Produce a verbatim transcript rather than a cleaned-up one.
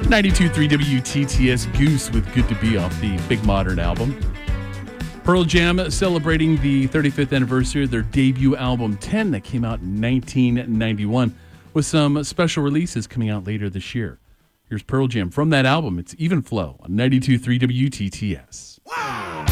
ninety-two point three W T T S Goose with Good to Be off the Big Modern album. Pearl Jam celebrating the thirty-fifth anniversary of their debut album ten that came out in nineteen ninety-one with some special releases coming out later this year. Here's Pearl Jam from that album. It's Even Flow on ninety-two point three W T T S. Wow.